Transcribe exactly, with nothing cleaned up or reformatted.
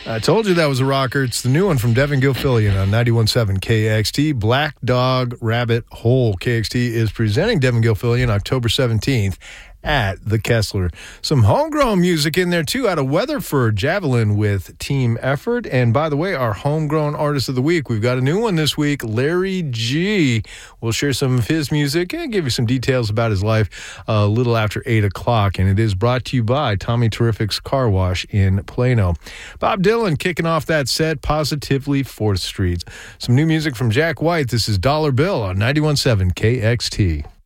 I told you that was a rocker. It's the new one from Devin Gilfillian on ninety-one point seven K X T. Black Dog Rabbit Hole. K X T is presenting Devin Gilfillian October seventeenth at the Kessler. Some homegrown music in there, too, out of Weatherford. Javelin with Team Effort. And by the way, our homegrown artist of the week, we've got a new one this week, Larry G. We'll share some of his music and give you some details about his life a little after eight o'clock. And it is brought to you by Tommy Terrific's Car Wash in Plano. Bob Dylan kicking off that set, Positively fourth Street. Some new music from Jack White. This is Dollar Bill on ninety-one point seven K X T.